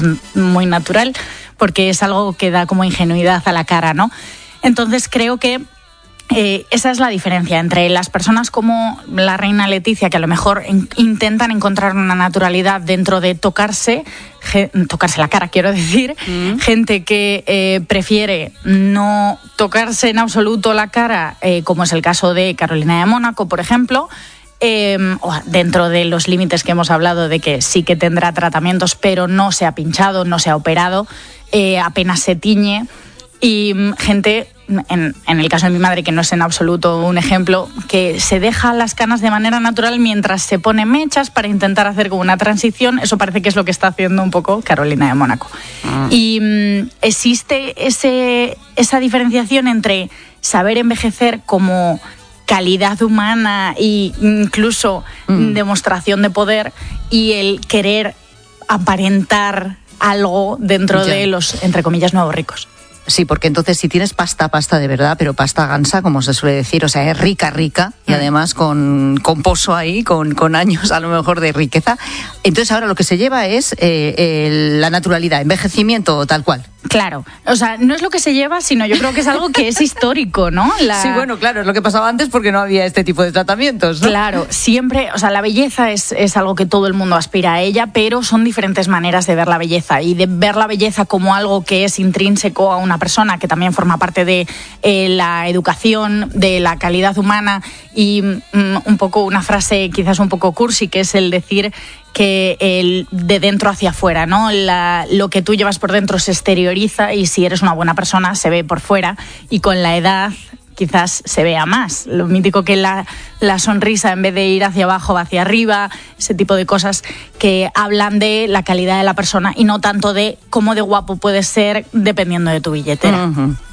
muy natural, porque es algo que da como ingenuidad a la cara, ¿no? Entonces creo que esa es la diferencia entre las personas como la reina Leticia, que a lo mejor intentan encontrar una naturalidad dentro de tocarse la cara, quiero decir, gente que prefiere no tocarse en absoluto la cara, como es el caso de Carolina de Mónaco, por ejemplo, dentro de los límites que hemos hablado de que sí que tendrá tratamientos, pero no se ha pinchado, no se ha operado, apenas se tiñe, y gente, en el caso de mi madre, que no es en absoluto un ejemplo, que se deja las canas de manera natural mientras se pone mechas para intentar hacer como una transición. Eso parece que es lo que está haciendo un poco Carolina de Mónaco. Y existe esa diferenciación entre saber envejecer como calidad humana e incluso demostración de poder, y el querer aparentar algo dentro de los, entre comillas, nuevos ricos. Sí, porque entonces si tienes pasta de verdad, pero pasta gansa, como se suele decir, o sea, es rica, y además con pozo ahí, con años a lo mejor de riqueza, entonces ahora lo que se lleva es la naturalidad, envejecimiento tal cual. Claro, o sea, no es lo que se lleva, sino yo creo que es algo que es histórico, ¿no? Sí, bueno, claro, es lo que pasaba antes porque no había este tipo de tratamientos, ¿no? Claro, siempre, o sea, la belleza es algo que todo el mundo aspira a ella, pero son diferentes maneras de ver la belleza, y de ver la belleza como algo que es intrínseco a una persona, que también forma parte de la educación, de la calidad humana, y un poco una frase quizás un poco cursi, que es el decir que el de dentro hacia afuera, ¿no? Lo que tú llevas por dentro se exterioriza, y si eres una buena persona se ve por fuera, y con la edad quizás se vea más. Lo mítico que la sonrisa, en vez de ir hacia abajo, va hacia arriba, ese tipo de cosas que hablan de la calidad de la persona y no tanto de cómo de guapo puedes ser dependiendo de tu billetera.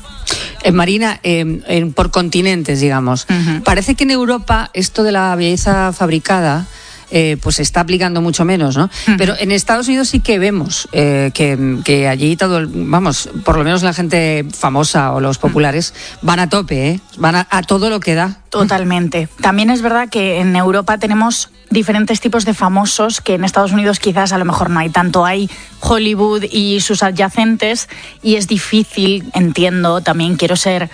Marina, por continentes, digamos. Parece que en Europa esto de la belleza fabricada pues se está aplicando mucho menos, ¿no? Pero en Estados Unidos sí que vemos que allí vamos, por lo menos la gente famosa o los populares van a tope, van a todo lo que da. Totalmente. También es verdad que en Europa tenemos diferentes tipos de famosos que en Estados Unidos quizás a lo mejor no hay tanto. Hay Hollywood y sus adyacentes, y es difícil, entiendo, también quiero ser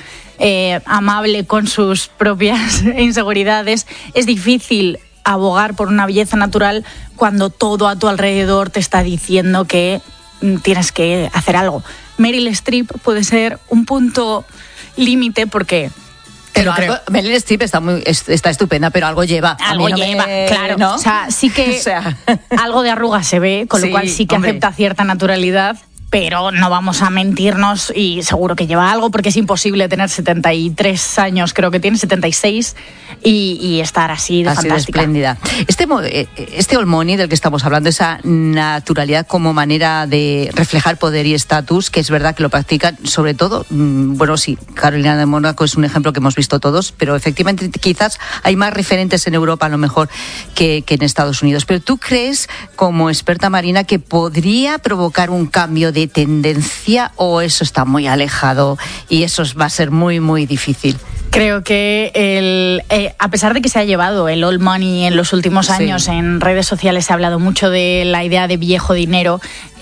amable con sus propias inseguridades, es difícil abogar por una belleza natural cuando todo a tu alrededor te está diciendo que tienes que hacer algo. Meryl Streep puede ser un punto límite porque... Pero Meryl Streep está estupenda, pero algo lleva. Algo lleva, claro. ¿No? O sea, sí que algo de arruga se ve, con lo cual sí que acepta cierta naturalidad, pero no vamos a mentirnos, y seguro que lleva algo, porque es imposible tener 73 años, creo que tiene 76, y estar así de fantástica. De espléndida. Este Old Money del que estamos hablando, esa naturalidad como manera de reflejar poder y estatus, que es verdad que lo practican sobre todo, bueno, sí, Carolina de Mónaco es un ejemplo que hemos visto todos, pero efectivamente quizás hay más referentes en Europa a lo mejor que en Estados Unidos. Pero ¿tú crees, como experta, Marina, que podría provocar un cambio de tendencia, o eso está muy alejado y eso va a ser muy, muy difícil? Creo que a pesar de que se ha llevado el old money en los últimos años, en redes sociales se ha hablado mucho de la idea de viejo dinero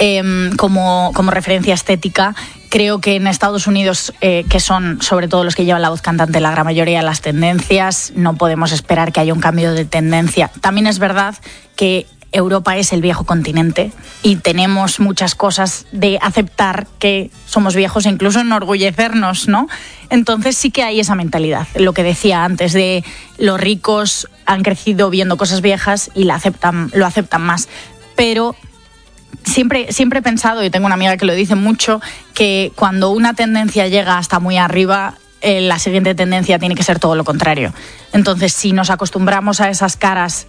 como referencia estética. Creo que en Estados Unidos, que son sobre todo los que llevan la voz cantante la gran mayoría de las tendencias, no podemos esperar que haya un cambio de tendencia. También es verdad que Europa es el viejo continente y tenemos muchas cosas de aceptar que somos viejos e incluso enorgullecernos, ¿no? Entonces sí que hay esa mentalidad, lo que decía antes, de los ricos han crecido viendo cosas viejas y lo aceptan más. Pero siempre he pensado, y tengo una amiga que lo dice mucho, que cuando una tendencia llega hasta muy arriba, la siguiente tendencia tiene que ser todo lo contrario. Entonces, si nos acostumbramos a esas caras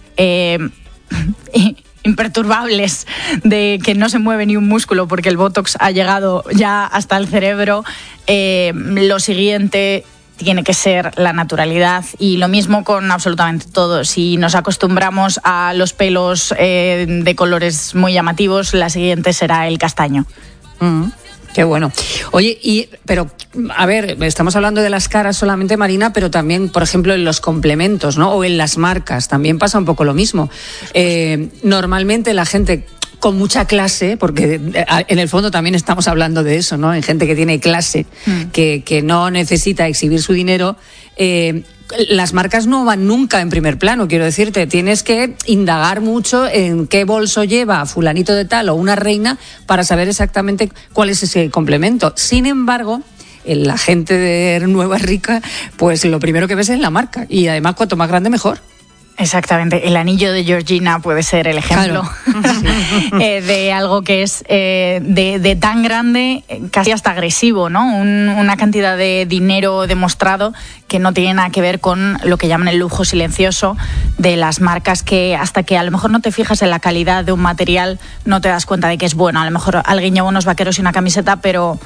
imperturbables, de que no se mueve ni un músculo porque el Botox ha llegado ya hasta el cerebro, lo siguiente tiene que ser la naturalidad, y lo mismo con absolutamente todo. Si nos acostumbramos a los pelos de colores muy llamativos, la siguiente será el castaño. Qué bueno. Oye, pero a ver, estamos hablando de las caras solamente, Marina, pero también, por ejemplo, en los complementos, ¿no? O en las marcas, también pasa un poco lo mismo. Normalmente la gente con mucha clase, porque en el fondo también estamos hablando de eso, ¿no? En gente que tiene clase, que no necesita exhibir su dinero. Las marcas no van nunca en primer plano, quiero decirte, tienes que indagar mucho en qué bolso lleva fulanito de tal o una reina para saber exactamente cuál es ese complemento. Sin embargo, la gente de Nueva Rica, pues lo primero que ves es la marca, y además cuanto más grande mejor. Exactamente, el anillo de Georgina puede ser el ejemplo, claro. De algo que es de tan grande, casi hasta agresivo, ¿no? Una cantidad de dinero demostrado que no tiene nada que ver con lo que llaman el lujo silencioso de las marcas, que hasta que a lo mejor no te fijas en la calidad de un material no te das cuenta de que es bueno. A lo mejor alguien lleva unos vaqueros y una camiseta, pero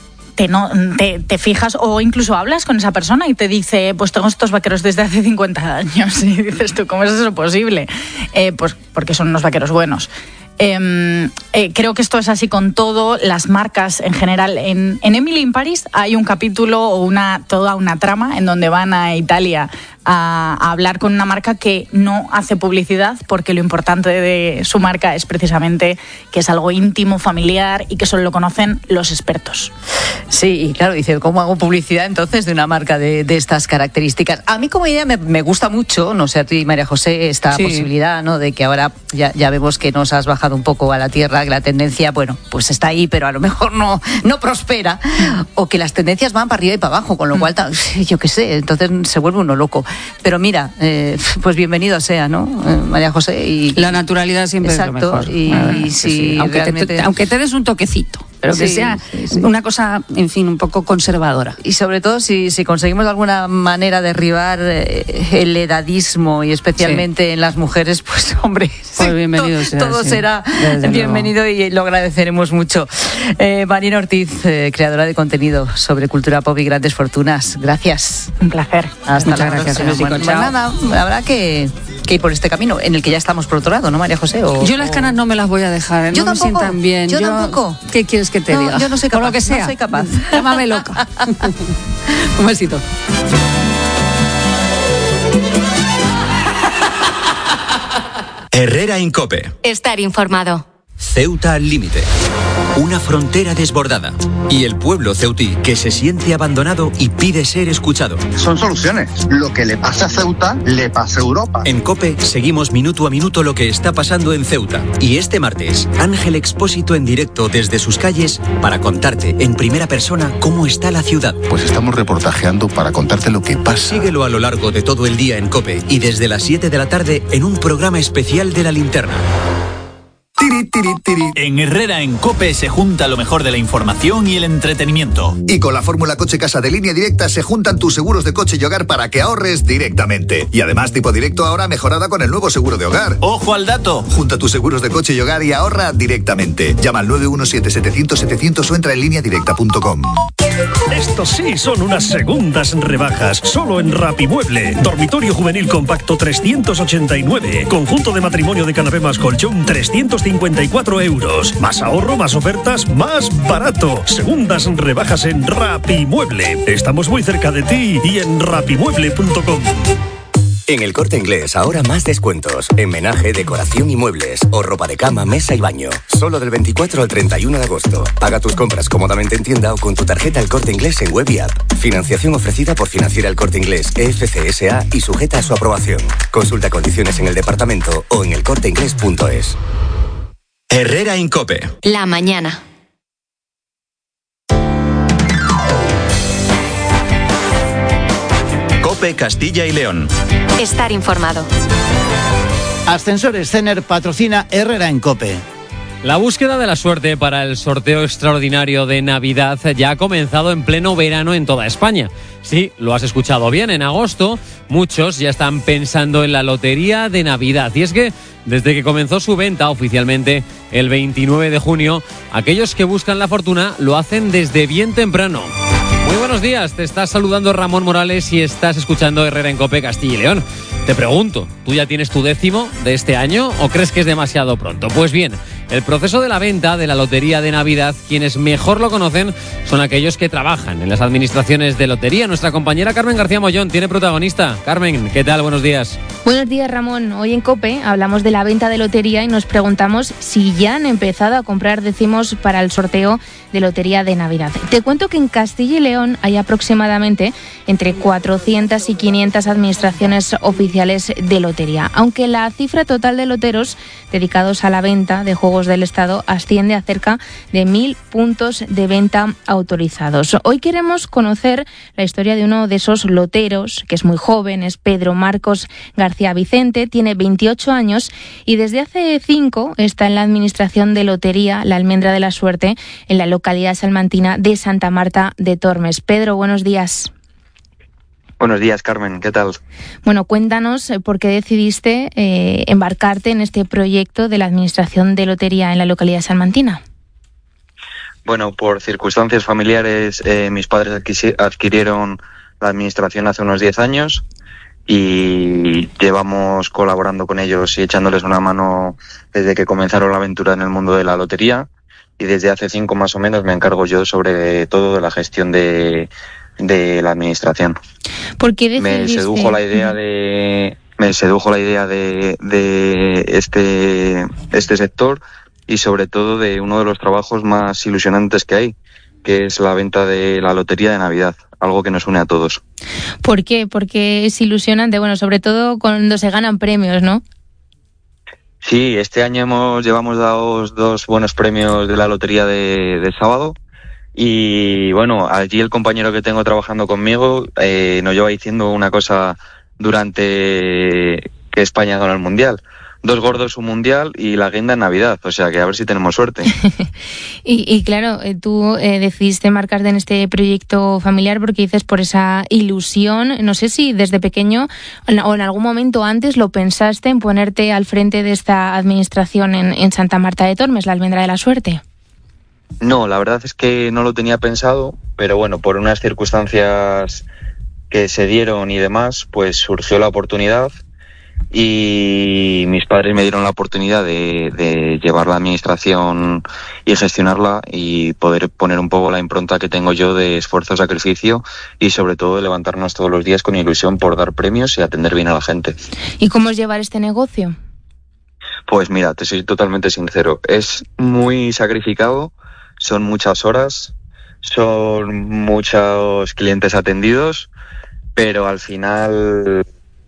te fijas o incluso hablas con esa persona y te dice, pues tengo estos vaqueros desde hace 50 años. Y dices tú, ¿cómo es eso posible? Pues porque son unos vaqueros buenos. Creo que esto es así con todo, las marcas en general. En Emily in Paris hay un capítulo o toda una trama en donde van a Italia a hablar con una marca que no hace publicidad, porque lo importante de su marca es precisamente que es algo íntimo, familiar, y que solo lo conocen los expertos. Sí, y claro, dice, ¿cómo hago publicidad entonces de una marca de estas características? A mí como idea me gusta mucho, no sé a ti, María José, esta posibilidad, ¿no? De que ahora ya vemos que nos has bajado un poco a la tierra, que la tendencia, bueno, pues está ahí, pero a lo mejor no prospera, o que las tendencias van para arriba y para abajo, con lo cual, yo qué sé, entonces se vuelve uno loco. Pero mira, pues bienvenido sea, ¿no, María José? Y la naturalidad siempre es lo mejor. Y sí, aunque te des un toquecito, pero que sea una cosa, en fin, un poco conservadora. Y sobre todo si conseguimos de alguna manera derribar el edadismo, y especialmente en las mujeres, pues hombre, pues bienvenido sea, todo será bienvenido y lo agradeceremos mucho. Marina Ortiz, creadora de contenido sobre cultura pop y grandes fortunas, gracias. Un placer. Muchas gracias. Bueno, nada, habrá que ir por este camino, en el que ya estamos por otro lado, ¿no, María José? Yo las canas no me las voy a dejar, yo no tampoco, me sientan bien. Yo tampoco. ¿Qué quieres que te diga? Yo no soy capaz. Por lo que sea. No soy capaz. Llámame loca. Un besito. Herrera en COPE. Estar informado. Ceuta al límite. Una frontera desbordada. Y el pueblo ceutí que se siente abandonado y pide ser escuchado. Son soluciones. Lo que le pasa a Ceuta, le pasa a Europa. En COPE seguimos minuto a minuto lo que está pasando en Ceuta. Y este martes, Ángel Expósito en directo desde sus calles para contarte en primera persona cómo está la ciudad. Pues estamos reportajeando para contarte lo que pasa. Síguelo a lo largo de todo el día en COPE y desde las 7 de la tarde en un programa especial de La Linterna. En Herrera en COPE se junta lo mejor de la información y el entretenimiento. Y con la fórmula Coche Casa de Línea Directa se juntan tus seguros de coche y hogar para que ahorres directamente. Y además tipo directo ahora mejorada con el nuevo seguro de hogar. ¡Ojo al dato! Junta tus seguros de coche y hogar y ahorra directamente. Llama al 917-700-700 o entra en lineadirecta.com. Estos sí son unas segundas rebajas, solo en Rapimueble. Dormitorio juvenil compacto 389. Conjunto de matrimonio de canapé más colchón 354 euros. Más ahorro, más ofertas, más barato. Segundas rebajas en Rapimueble. Estamos muy cerca de ti y en rapimueble.com. En El Corte Inglés ahora más descuentos en menaje, decoración y muebles o ropa de cama, mesa y baño. Solo del 24 al 31 de agosto. Paga tus compras cómodamente en tienda o con tu tarjeta El Corte Inglés en web y app. Financiación ofrecida por Financiera El Corte Inglés EFCSA y sujeta a su aprobación. Consulta condiciones en el departamento o en elcorteinglés.es. Herrera en COPE. La mañana. COPE Castilla y León. Estar informado. Ascensores Cener patrocina Herrera en COPE. La búsqueda de la suerte para el sorteo extraordinario de Navidad ya ha comenzado en pleno verano en toda España. Sí, lo has escuchado bien, en agosto muchos ya están pensando en la lotería de Navidad. Y es que desde que comenzó su venta oficialmente el 29 de junio, aquellos que buscan la fortuna lo hacen desde bien temprano. Muy buenos días, te está saludando Ramón Morales y estás escuchando Herrera en COPE Castilla y León. Te pregunto, ¿tú ya tienes tu 10º de este año o crees que es demasiado pronto? Pues bien, el proceso de la venta de la Lotería de Navidad, quienes mejor lo conocen son aquellos que trabajan en las administraciones de lotería. Nuestra compañera Carmen García Mollón tiene protagonista. Carmen, ¿qué tal? Buenos días. Buenos días, Ramón. Hoy en COPE hablamos de la venta de lotería y nos preguntamos si ya han empezado a comprar décimos para el sorteo de Lotería de Navidad. Te cuento que en Castilla y León hay aproximadamente entre 400 y 500 administraciones oficiales de lotería, aunque la cifra total de loteros dedicados a la venta de juegos del Estado asciende a cerca de 1.000 puntos de venta autorizados. Hoy queremos conocer la historia de uno de esos loteros, que es muy joven, es Pedro Marcos García Vicente, tiene 28 años y desde hace 5 está en la administración de lotería La Almendra de la Suerte en la localidad salmantina de Santa Marta de Tormes. Pedro, buenos días. Buenos días, Carmen, ¿qué tal? Bueno, cuéntanos por qué decidiste embarcarte en este proyecto de la administración de lotería en la localidad salmantina. Bueno, por circunstancias familiares, mis padres adquirieron la administración hace unos 10 años y llevamos colaborando con ellos y echándoles una mano desde que comenzaron la aventura en el mundo de la lotería, y desde hace 5 más o menos me encargo yo sobre todo de la gestión de la administración. ¿Por qué decidiste? Me sedujo la idea de este sector, y sobre todo de uno de los trabajos más ilusionantes que hay, que es la venta de la Lotería de Navidad, algo que nos une a todos. ¿Por qué? Porque es ilusionante, bueno, sobre todo cuando se ganan premios, ¿no? Sí, este año llevamos dados 2 buenos premios de la Lotería de sábado, y bueno, allí el compañero que tengo trabajando conmigo nos lleva diciendo una cosa durante que España gana el Mundial: 2 gordos, un Mundial y la guinda en Navidad, o sea que a ver si tenemos suerte. y claro, tú decidiste marcarte en este proyecto familiar porque dices por esa ilusión. No sé si desde pequeño o en algún momento antes lo pensaste en ponerte al frente de esta administración en Santa Marta de Tormes, la Almendra de la Suerte. No, la verdad es que no lo tenía pensado, pero bueno, por unas circunstancias que se dieron y demás, pues surgió la oportunidad. Y mis padres me dieron la oportunidad de llevar la administración y gestionarla y poder poner un poco la impronta que tengo yo de esfuerzo, sacrificio y sobre todo de levantarnos todos los días con ilusión por dar premios y atender bien a la gente. ¿Y cómo es llevar este negocio? Pues mira, te soy totalmente sincero, es muy sacrificado, son muchas horas, son muchos clientes atendidos, pero al final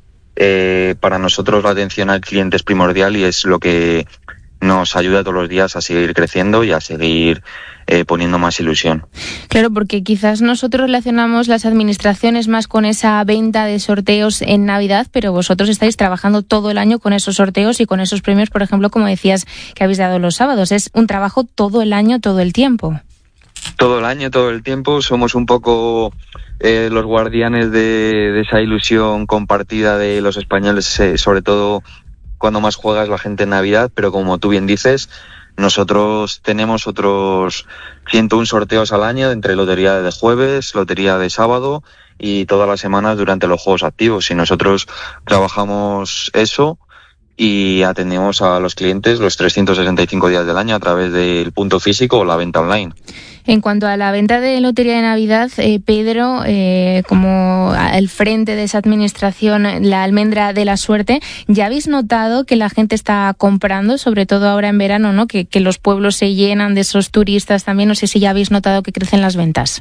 para nosotros la atención al cliente es primordial y es lo que nos ayuda todos los días a seguir creciendo y a seguir poniendo más ilusión. Claro, porque quizás nosotros relacionamos las administraciones más con esa venta de sorteos en Navidad, pero vosotros estáis trabajando todo el año con esos sorteos y con esos premios, por ejemplo, como decías, que habéis dado los sábados. Es un trabajo todo el año, todo el tiempo. Todo el año, todo el tiempo. Somos un poco los guardianes de esa ilusión compartida de los españoles, sobre todo cuando más juegas la gente en Navidad, pero como tú bien dices, nosotros tenemos otros 101 sorteos al año, entre lotería de jueves, lotería de sábado y todas las semanas durante los juegos activos, y nosotros trabajamos eso y atendemos a los clientes los 365 días del año a través del punto físico o la venta online. En cuanto a la venta de Lotería de Navidad, Pedro, como al frente de esa administración, la Almendra de la Suerte, ¿ya habéis notado que la gente está comprando, sobre todo ahora en verano, ¿no? Que los pueblos se llenan de esos turistas también? No sé si ya habéis notado que crecen las ventas.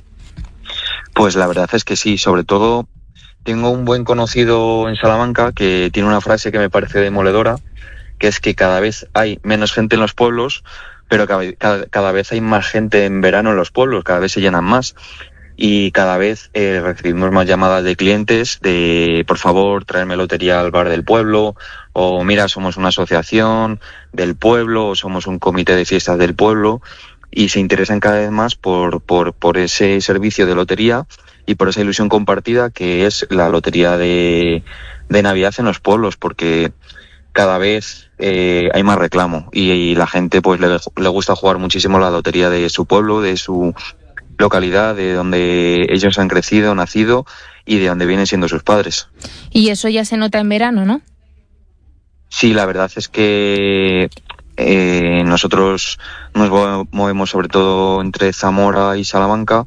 Pues la verdad es que sí, sobre todo tengo un buen conocido en Salamanca que tiene una frase que me parece demoledora, que es que cada vez hay menos gente en los pueblos, pero cada vez hay más gente en verano en los pueblos, cada vez se llenan más y cada vez recibimos más llamadas de clientes de por favor traerme lotería al bar del pueblo, o mira, somos una asociación del pueblo o somos un comité de fiestas del pueblo, y se interesan cada vez más por ese servicio de lotería y por esa ilusión compartida que es la lotería de Navidad en los pueblos, porque cada vez hay más reclamo y la gente pues le gusta jugar muchísimo la lotería de su pueblo, de su localidad, de donde ellos han crecido, nacido y de donde vienen siendo sus padres. Y eso ya se nota en verano, ¿no? Sí, la verdad es que Nosotros nos movemos sobre todo entre Zamora y Salamanca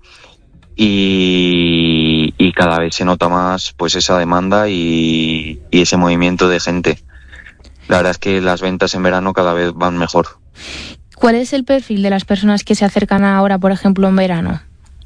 y cada vez se nota más pues esa demanda y ese movimiento de gente. La verdad es que las ventas en verano cada vez van mejor. ¿Cuál es el perfil de las personas que se acercan ahora, por ejemplo, en verano?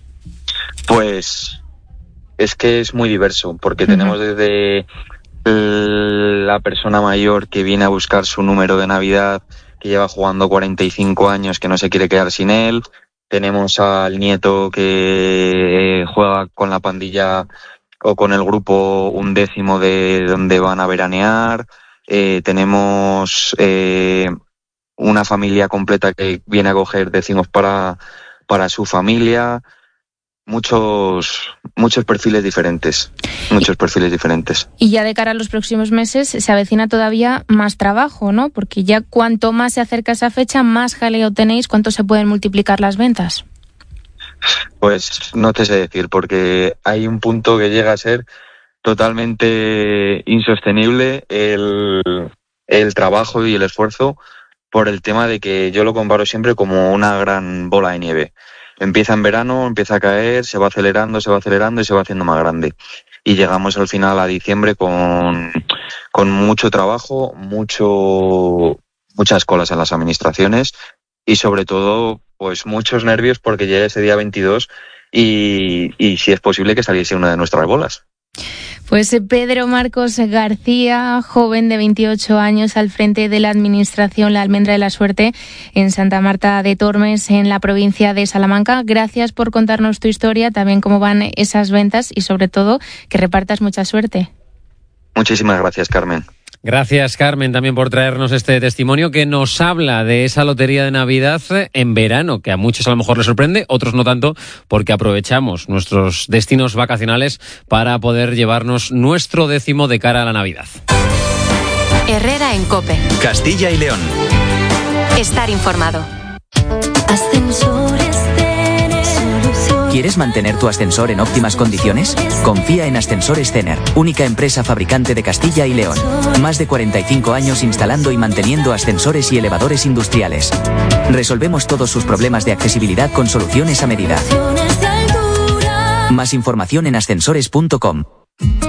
Pues es que es muy diverso, porque tenemos desde la persona mayor que viene a buscar su número de Navidad, que lleva jugando 45 años, que no se quiere quedar sin él. Tenemos al nieto que juega con la pandilla o con el grupo 1/10 de donde van a veranear. Tenemos una familia completa que viene a coger décimos para su familia. Muchos perfiles diferentes. Y ya de cara a los próximos meses se avecina todavía más trabajo, ¿no? Porque ya cuanto más se acerca esa fecha, más jaleo tenéis. ¿Cuánto se pueden multiplicar las ventas? Pues no te sé decir, porque hay un punto que llega a ser totalmente insostenible el trabajo y el esfuerzo, por el tema de que yo lo comparo siempre como una gran bola de nieve. Empieza en verano, empieza a caer, se va acelerando y se va haciendo más grande. Y llegamos al final a diciembre con mucho trabajo, muchas colas en las administraciones y sobre todo pues muchos nervios porque llega ese día 22 y si es posible que saliese una de nuestras bolas. Pues Pedro Marcos García, joven de 28 años al frente de la administración La Almendra de la Suerte en Santa Marta de Tormes, en la provincia de Salamanca. Gracias por contarnos tu historia, también cómo van esas ventas y sobre todo que repartas mucha suerte. Muchísimas gracias, Carmen. Gracias, Carmen, también por traernos este testimonio que nos habla de esa lotería de Navidad en verano, que a muchos a lo mejor les sorprende, otros no tanto, porque aprovechamos nuestros destinos vacacionales para poder llevarnos nuestro décimo de cara a la Navidad. Herrera en COPE. Castilla y León. Estar informado. ¿Quieres mantener tu ascensor en óptimas condiciones? Confía en Ascensores Cener, única empresa fabricante de Castilla y León. Más de 45 años instalando y manteniendo ascensores y elevadores industriales. Resolvemos todos sus problemas de accesibilidad con soluciones a medida. Más información en ascensores.com.